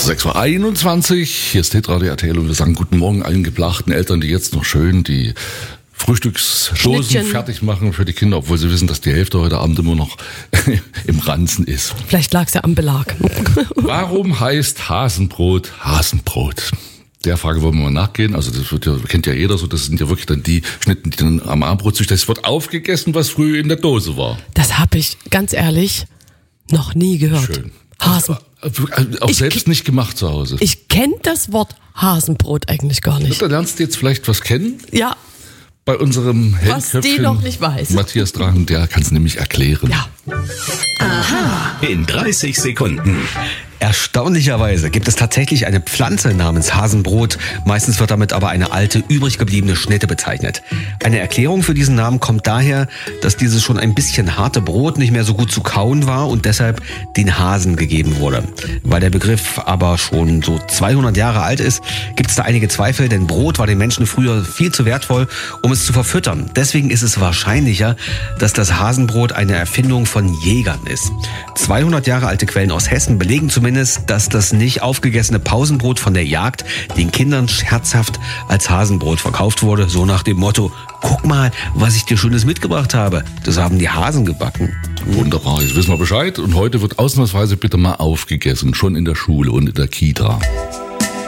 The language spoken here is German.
6:21 Uhr, hier ist Hitradio RTL und wir sagen guten Morgen allen geplachten Eltern, die jetzt noch schön die Frühstücksdosen fertig machen für die Kinder, obwohl sie wissen, dass die Hälfte heute Abend immer noch im Ranzen ist. Vielleicht lag es ja am Belag. Warum heißt Hasenbrot Hasenbrot? Der Frage wollen wir mal nachgehen. Also das wird ja, kennt ja jeder so, das sind ja wirklich dann die Schnitten, die dann am Abendbrot sich, das wird aufgegessen, was früher in der Dose war. Das habe ich, ganz ehrlich, noch nie gehört. Schön. Hasen. Auch selbst nicht gemacht zu Hause. Ich kenne das Wort Hasenbrot eigentlich gar nicht. Da lernst du jetzt vielleicht was kennen. Ja. Bei unserem Was die Hellköpfchen noch nicht weiß. Matthias Drachen, der kann es nämlich erklären. Ja. In 30 Sekunden. Erstaunlicherweise gibt es tatsächlich eine Pflanze namens Hasenbrot. Meistens wird damit aber eine alte, übrig gebliebene Schnitte bezeichnet. Eine Erklärung für diesen Namen kommt daher, dass dieses schon ein bisschen harte Brot nicht mehr so gut zu kauen war und deshalb den Hasen gegeben wurde. Weil der Begriff aber schon so 200 Jahre alt ist, gibt es da einige Zweifel, denn Brot war den Menschen früher viel zu wertvoll, um es zu verfüttern. Deswegen ist es wahrscheinlicher, dass das Hasenbrot eine Erfindung von Jägern ist. 200 Jahre alte Quellen aus Hessen belegen zumindest, dass das nicht aufgegessene Pausenbrot von der Jagd den Kindern scherzhaft als Hasenbrot verkauft wurde, so nach dem Motto: Guck mal, was ich dir Schönes mitgebracht habe. Das haben die Hasen gebacken. Wunderbar, jetzt wissen wir Bescheid und heute wird ausnahmsweise bitte mal aufgegessen, schon in der Schule und in der Kita.